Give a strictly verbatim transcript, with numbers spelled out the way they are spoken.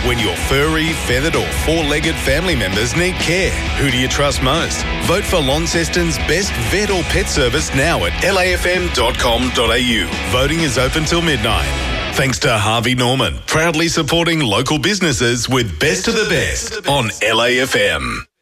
When your furry, feathered or four-legged family members need care, who do you trust most? Vote for Launceston's best vet or pet service now at L A F M dot com dot A U. Voting is open till midnight. Thanks to Harvey Norman, proudly supporting local businesses with Best of the Best on L A F M.